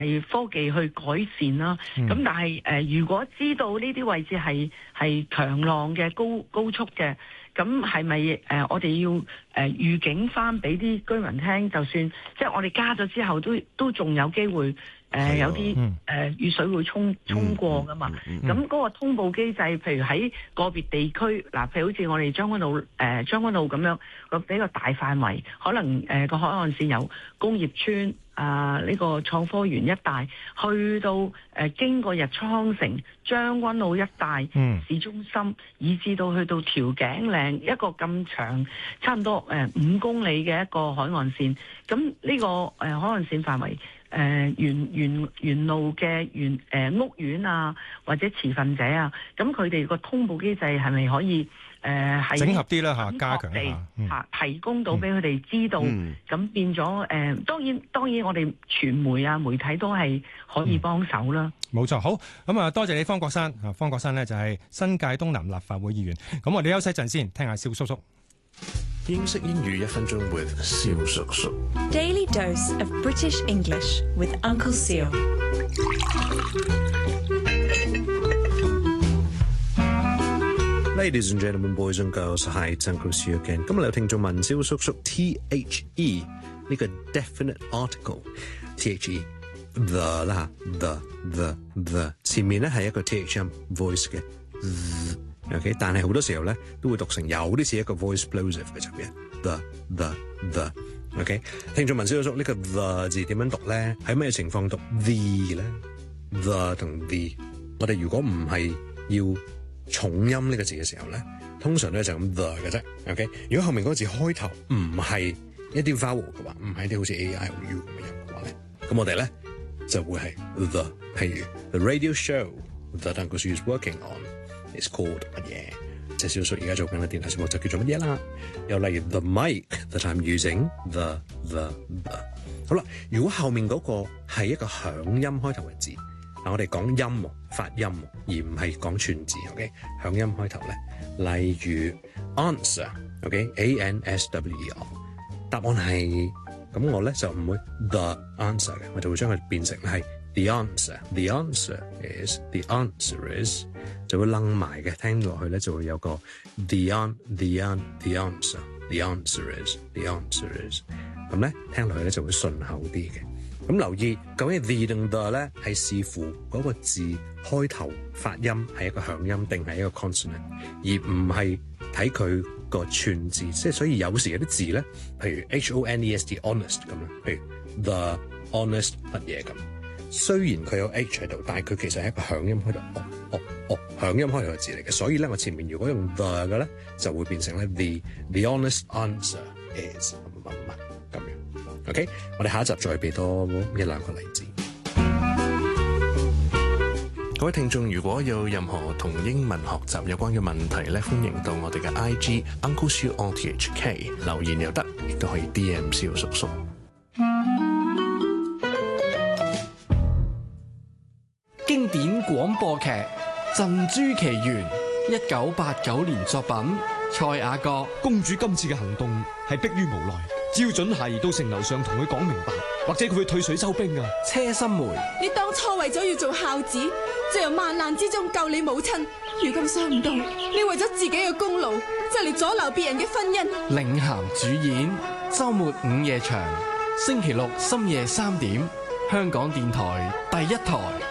科技去改善啦。咁但係如果知道呢啲位置係強浪嘅高速嘅，咁係咪我哋要預警翻俾啲居民聽？就算即係我哋加咗之後，都仲有機會有啲雨水會衝過噶嘛？咁嗰個通報機制，譬如喺個別地區嗱，譬如好似我哋將軍澳咁樣個比較大範圍，可能個海岸線有工業村。呢個創科園一帶，去到經過日出康城、將軍澳一帶、市中心，以至到去到調景嶺一個咁長，差唔多5公里嘅一個海岸線。咁呢個海岸線範圍，沿路嘅屋苑啊，或者持份者啊，咁佢哋個通報機制係咪可以？係整合啲啦嚇，加強下提供到俾佢哋知道，咁變咗當然我哋傳媒啊媒體都係可以幫手啦。 冇錯，好咁啊，多謝你方國珊啊，方國珊呢就係新界東南立法會議員。咁我哋休息陣先，聽下蕭叔叔。 英式英語1分鐘 with 蕭叔叔。 Daily dose of British English with Uncle Seal。 Ladies and gentlemen, boys and girls, hi, it's Uncle Sue again. 今日有聽眾問蕭叔叔 THE 呢個 definite article THE the 啦 the 前面咧係一個 THM voice 嘅 OK， 但係好多時候咧都會讀成有啲似一個 voice plosive 嘅入邊 the OK。聽眾問蕭叔叔呢個 the 字點樣讀咧？喺咩情況讀 the 咧 ？the 同 the 我哋如果唔係要重音呢個字嘅時候咧，通常咧就咁 the 嘅啫 ，OK。如果後面嗰個字開頭唔係一啲 vowel 嘅話，唔係啲好似 a i o u 咁嘅音嘅話咧，咁我哋咧就會係 the。譬如 the radio show that Uncle Sue is working on is called 乜嘢？即係蕭叔而家做緊嘅電台節目就叫做乜嘢啦？又例如 the mic that I'm using the。好啦，如果後面嗰個係一個響音開頭嘅字。嗱，我哋講音發音，而唔係講串字 ，OK？ 響音開頭咧，例如 answer，OK？answer，答案係咁，我咧就唔會 the answer 嘅，我就會將佢變成係 the answer。the answer is，就會楞埋嘅，聽落去咧就會有個 the answer。the answer is，咁咧聽落去咧就會順口啲嘅。咁留意究竟 the 定 the 咧係視乎嗰個字開頭發音係一個響音定係一個 consonant， 而唔係睇佢個串字。即係所以有時有啲字咧，譬如 honest honest 咁啦，譬如 the honest 乜嘢咁。雖然佢有 h 喺度，但係佢其實係一個響音開頭，響音開頭嘅字嚟嘅。所以咧，我前面如果用 the 嘅咧，就會變成咧 the honest answer is 乜咁樣。OK， 我哋下一集再俾多1-2個例子。各位聽眾，如果有任何同英文學習有關嘅問題咧，歡迎到我哋嘅 IG Uncle Sue RTHK 留言又得，亦都可以 DM 蕭叔叔。 經典廣播劇《鎮珠奇緣》，1989年作品，蔡雅閣。 公主今次嘅行動係迫於無奈。只要準係到城樓上同佢講明白，或者佢會退水收兵啊！ 車心梅， 你當初為咗要做孝子，就由萬難之中救你母親，如今想唔到你為咗自己嘅功勞，就嚟阻撓別人嘅婚姻。 領銜主演，周末午夜場，星期六深夜3點，香港電台第1台。